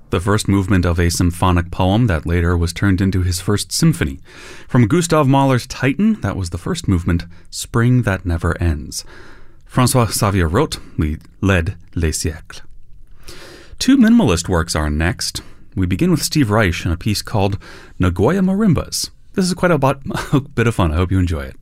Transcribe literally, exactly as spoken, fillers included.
the first movement of a symphonic poem that later was turned into his first symphony. From Gustav Mahler's Titan, that was the first movement, Spring That Never Ends. François Xavier wrote, we led Les Siècles. Two minimalist works are next. We begin with Steve Reich in a piece called Nagoya Marimbas. This is quite a, bot- a bit of fun. I hope you enjoy it.